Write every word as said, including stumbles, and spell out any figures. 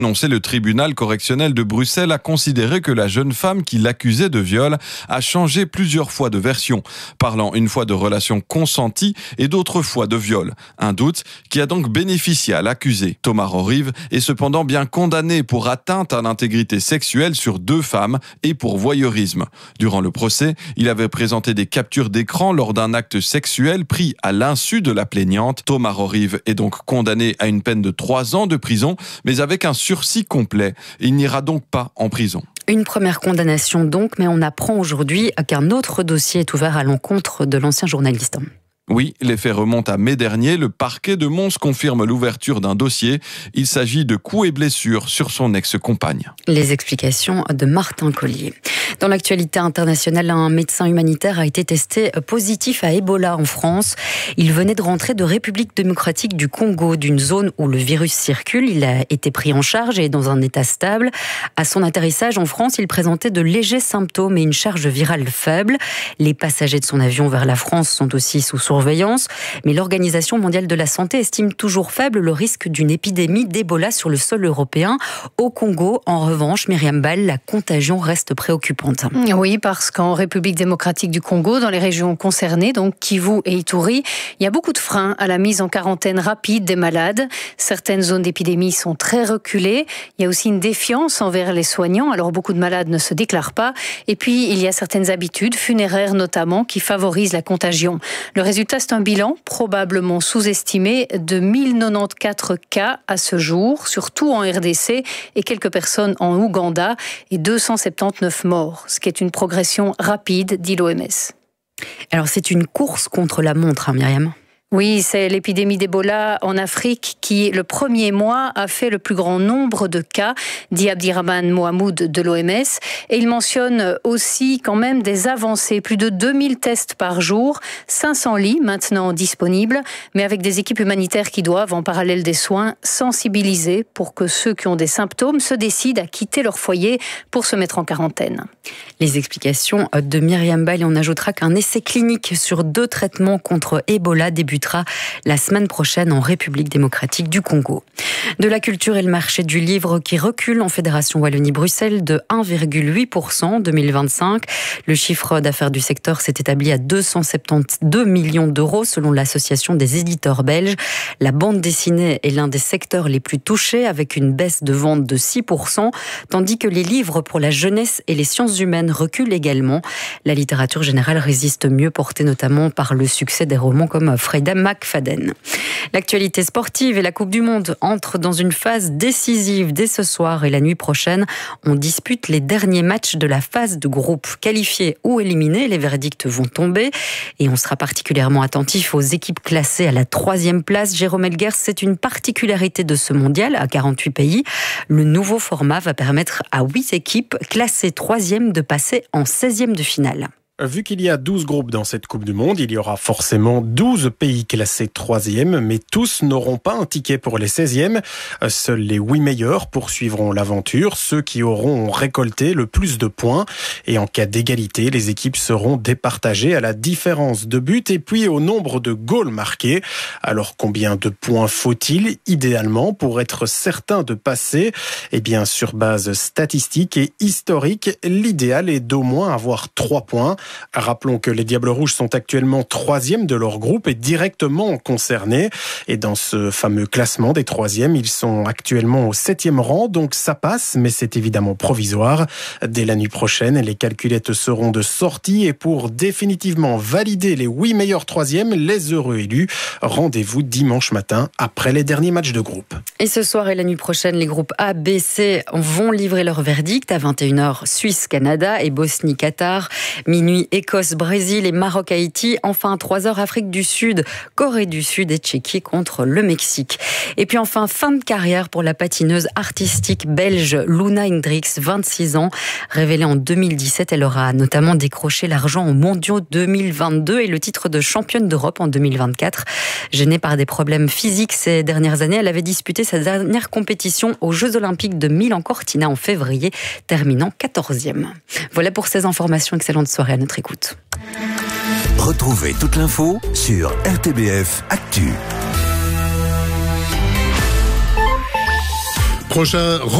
annoncé, le tribunal correctionnel de Bruxelles a considéré que la jeune femme qui l'accusait de viol a changé plusieurs fois de version, parlant une fois de relations consenties et d'autres fois de viol. Un doute qui a donc bénéficié à l'accusé. Thomas Rorive est cependant bien condamné pour atteinte à l'intégrité sexuelle sur deux femmes et pour voyeurisme. Durant le procès, il avait présenté des captures d'écran lors d'un acte sexuel pris à l'insu de la plaignante. Thomas Rorive est donc condamné à une peine de trois ans de prison, mais avec un sursis complet. Il n'ira donc pas en prison. Une première condamnation donc, mais on apprend aujourd'hui qu'un autre dossier est ouvert à l'encontre de l'ancien journaliste. Oui, les faits remontent à mai dernier. Le parquet de Mons confirme l'ouverture d'un dossier. Il s'agit de coups et blessures sur son ex-compagne. Les explications de Martin Collier. Dans l'actualité internationale, un médecin humanitaire a été testé positif à Ebola en France. Il venait de rentrer de République démocratique du Congo, d'une zone où le virus circule. Il a été pris en charge et est dans un état stable. À son atterrissage en France, il présentait de légers symptômes et une charge virale faible. Les passagers de son avion vers la France sont aussi sous surveillance. Mais l'Organisation mondiale de la santé estime toujours faible le risque d'une épidémie d'Ebola sur le sol européen. Au Congo, en revanche, Myriam Ball, la contagion reste préoccupante. Oui, parce qu'en République démocratique du Congo, dans les régions concernées, donc Kivu et Ituri, il y a beaucoup de freins à la mise en quarantaine rapide des malades. Certaines zones d'épidémie sont très reculées. Il y a aussi une défiance envers les soignants, alors beaucoup de malades ne se déclarent pas. Et puis, il y a certaines habitudes, funéraires notamment, qui favorisent la contagion. Le résultat, c'est un bilan probablement sous-estimé de mille quatre-vingt-quatorze cas à ce jour, surtout en R D C et quelques personnes en Ouganda et deux cent soixante-dix-neuf morts, ce qui est une progression rapide, dit l'O M S. Alors c'est une course contre la montre, hein, Myriam ? Oui, c'est l'épidémie d'Ebola en Afrique qui, le premier mois, a fait le plus grand nombre de cas, dit Abdirahman Mohamoud de l'O M S. Et il mentionne aussi quand même des avancées, plus de deux mille tests par jour, cinq cents lits maintenant disponibles, mais avec des équipes humanitaires qui doivent, en parallèle des soins, sensibiliser pour que ceux qui ont des symptômes se décident à quitter leur foyer pour se mettre en quarantaine. Les explications de Myriam Ball, et on ajoutera qu'un essai clinique sur deux traitements contre Ebola débute la semaine prochaine en République démocratique du Congo. De la culture et le marché du livre qui recule en Fédération Wallonie-Bruxelles de un virgule huit pour cent en deux mille vingt-cinq. Le chiffre d'affaires du secteur s'est établi à deux cent soixante-douze millions d'euros selon l'Association des éditeurs belges. La bande dessinée est l'un des secteurs les plus touchés avec une baisse de vente de six pour cent, tandis que les livres pour la jeunesse et les sciences humaines reculent également. La littérature générale résiste mieux, portée notamment par le succès des romans comme Freda McFadden. L'actualité sportive et la Coupe du Monde entrent dans une phase décisive dès ce soir et la nuit prochaine. On dispute les derniers matchs de la phase de groupe. Qualifiés ou éliminés, les verdicts vont tomber et on sera particulièrement attentif aux équipes classées à la troisième place. Jérôme Elguers, c'est une particularité de ce mondial à quarante-huit pays. Le nouveau format va permettre à huit équipes classées troisième de passer en seizième de finale. Vu qu'il y a douze groupes dans cette Coupe du Monde, il y aura forcément douze pays classés troisième, mais tous n'auront pas un ticket pour les seizièmes. Seuls les huit meilleurs poursuivront l'aventure, ceux qui auront récolté le plus de points. Et en cas d'égalité, les équipes seront départagées à la différence de buts et puis au nombre de goals marqués. Alors combien de points faut-il idéalement pour être certain de passer ? Eh bien, sur base statistique et historique, l'idéal est d'au moins avoir trois points. Rappelons que les Diables Rouges sont actuellement troisième de leur groupe et directement concernés. Et dans ce fameux classement des troisièmes, ils sont actuellement au septième rang, donc ça passe, mais c'est évidemment provisoire. Dès la nuit prochaine, les calculettes seront de sortie et pour définitivement valider les huit meilleurs troisièmes, les heureux élus, rendez-vous dimanche matin après les derniers matchs de groupe. Et ce soir et la nuit prochaine, les groupes A, B, C vont livrer leur verdict à vingt et une heures Suisse-Canada et Bosnie-Qatar. Minuit, Écosse-Brésil et Maroc-Haïti. Enfin, trois heures Afrique du Sud, Corée du Sud et Tchéquie contre le Mexique. Et puis enfin, fin de carrière pour la patineuse artistique belge Luna Hendricks, vingt-six ans. Révélée en deux mille dix-sept, elle aura notamment décroché l'argent aux mondiaux deux mille vingt-deux et le titre de championne d'Europe en deux mille vingt-quatre. Gênée par des problèmes physiques ces dernières années, elle avait disputé sa dernière compétition aux Jeux Olympiques de Milan-Cortina en février, terminant quatorzième. Voilà pour ces informations. Excellente soirée à notre écoute. Retrouvez toute l'info sur R T B F Actu. Prochain